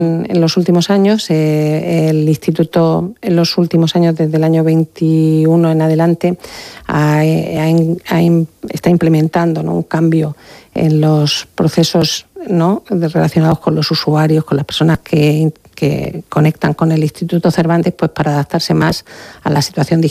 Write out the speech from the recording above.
en los últimos años. El Instituto, en los últimos años, desde el año 21 en adelante, está implementando, ¿no?, un cambio en los procesos, ¿no?, relacionados con los usuarios, con las personas que conectan con el Instituto Cervantes, pues para adaptarse más a la situación digital